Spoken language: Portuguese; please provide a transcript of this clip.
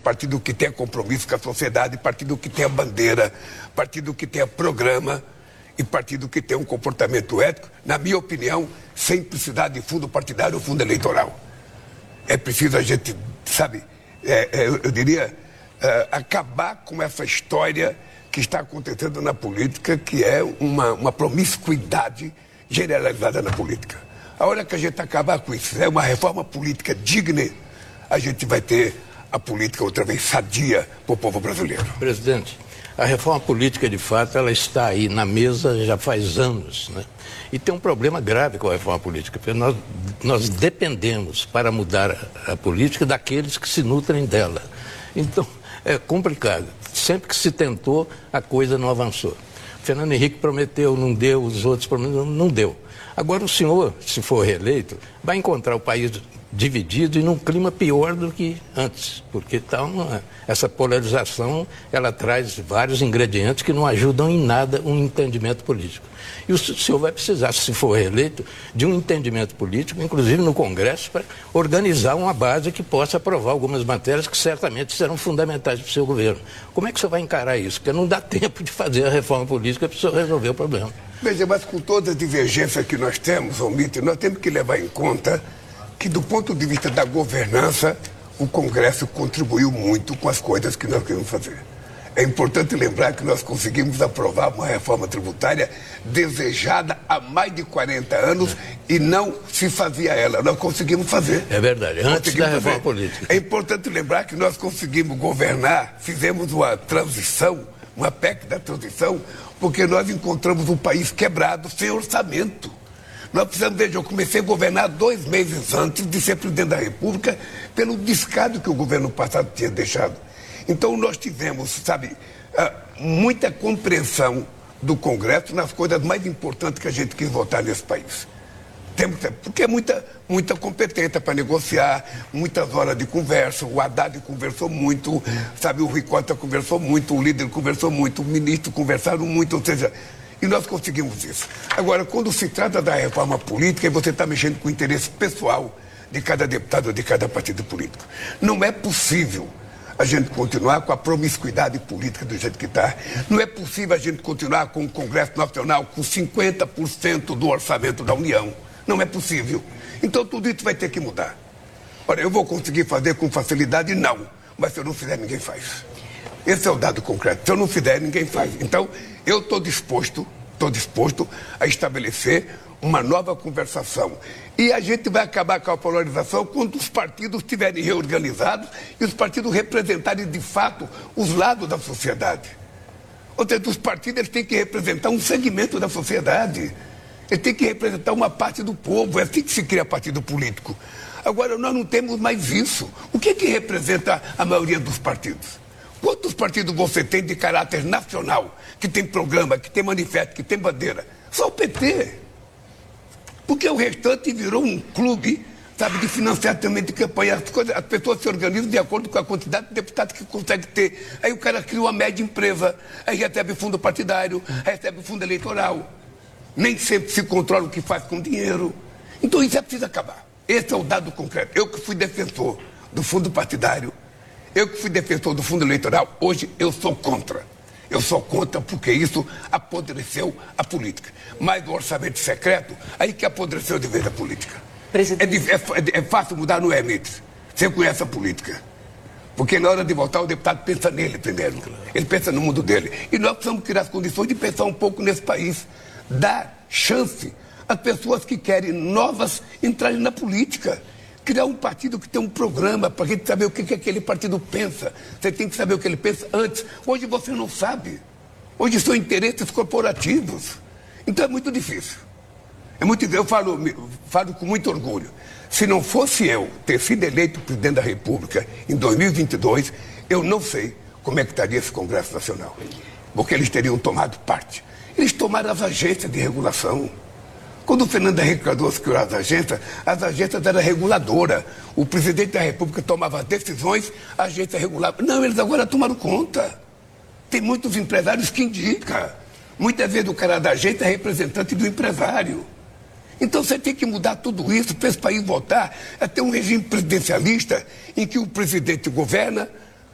partido que tenha compromisso com a sociedade, partido que tenha bandeira, partido que tenha programa e partido que tenha um comportamento ético, na minha opinião, sem precisar de fundo partidário ou fundo eleitoral. É preciso a gente, sabe, eu diria, acabar com essa história que está acontecendo na política, que é uma promiscuidade generalizada na política. A hora que a gente acabar com isso, uma reforma política digna, a gente vai ter a política outra vez sadia para o povo brasileiro. Presidente, a reforma política, de fato, ela está aí na mesa já faz anos, né? E tem um problema grave com a reforma política, porque nós dependemos, para mudar a política, daqueles que se nutrem dela. Então, é complicado. Sempre que se tentou, a coisa não avançou. Fernando Henrique prometeu, não deu, os outros prometeram, não deu. Agora o senhor, se for reeleito, vai encontrar o país dividido e num clima pior do que antes, porque essa polarização, ela traz vários ingredientes que não ajudam em nada um entendimento político. E o senhor vai precisar, se for reeleito, de um entendimento político, inclusive no Congresso, para organizar uma base que possa aprovar algumas matérias que certamente serão fundamentais para o seu governo. Como é que o senhor vai encarar isso? Porque não dá tempo de fazer a reforma política para o senhor resolver o problema. Veja, mas com toda a divergência que nós temos, Omite, nós temos que levar em conta que, do ponto de vista da governança, o Congresso contribuiu muito com as coisas que nós queremos fazer. É importante lembrar que nós conseguimos aprovar uma reforma tributária desejada há mais de 40 anos e não se fazia ela. Nós conseguimos fazer. É verdade, antes da reforma política. É importante lembrar que nós conseguimos governar, fizemos uma transição, uma PEC da transição, porque nós encontramos um país quebrado, sem orçamento. Nós precisamos, veja, eu comecei a governar 2 meses antes de ser presidente da República pelo descaso que o governo passado tinha deixado. Então nós tivemos, sabe, muita compreensão do Congresso nas coisas mais importantes que a gente quis votar nesse país. Porque é muita competência para negociar, muitas horas de conversa, o Haddad conversou muito, sabe, o Rui Costa conversou muito, o líder conversou muito, o ministro conversaram muito, ou seja, e nós conseguimos isso. Agora, quando se trata da reforma política, você está mexendo com o interesse pessoal de cada deputado ou de cada partido político. Não é possível a gente continuar com a promiscuidade política do jeito que está. Não é possível a gente continuar com o Congresso Nacional com 50% do orçamento da União. Não é possível. Então tudo isso vai ter que mudar. Olha, eu vou conseguir fazer com facilidade? Não. Mas se eu não fizer, ninguém faz. Esse é o dado concreto. Se eu não fizer, ninguém faz. Então, eu estou disposto a estabelecer uma nova conversação. E a gente vai acabar com a polarização quando os partidos estiverem reorganizados e os partidos representarem, de fato, os lados da sociedade. Ou seja, os partidos eles têm que representar um segmento da sociedade. Eles têm que representar uma parte do povo. É assim que se cria partido político. Agora, nós não temos mais isso. O que representa a maioria dos partidos? Quantos partidos você tem de caráter nacional, que tem programa, que tem manifesto, que tem bandeira? Só o PT. Porque o restante virou um clube, sabe, de financiamento de campanha. As pessoas se organizam de acordo com a quantidade de deputados que consegue ter. Aí o cara cria uma média empresa, aí recebe fundo partidário, recebe fundo eleitoral. Nem sempre se controla o que faz com dinheiro. Então isso é preciso acabar. Esse é o dado concreto. Eu que fui defensor do fundo partidário, eu que fui defensor do fundo eleitoral, hoje eu sou contra. Eu sou contra porque isso apodreceu a política. Mas o orçamento secreto, aí que apodreceu de vez a política. É fácil mudar, não é, Mites? Você conhece a política. Porque na hora de votar, o deputado pensa nele primeiro. Ele pensa no mundo dele. E nós precisamos criar as condições de pensar um pouco nesse país. Dar chance às pessoas que querem novas entrarem na política. Criar um partido que tem um programa para a gente saber o que aquele partido pensa. Você tem que saber o que ele pensa antes. Hoje você não sabe. Hoje são interesses corporativos. Então é muito difícil. Eu falo com muito orgulho. Se não fosse eu ter sido eleito presidente da República em 2022, eu não sei como é que estaria esse Congresso Nacional. Porque eles teriam tomado parte. Eles tomaram as agências de regulação. Quando o Fernando Henrique Cardoso criou as agências eram reguladoras. O presidente da República tomava decisões, a agência regulava. Não, eles agora tomaram conta. Tem muitos empresários que indicam. Muitas vezes o cara da agência é representante do empresário. Então você tem que mudar tudo isso para esse país voltar a ter um regime presidencialista em que o presidente governa,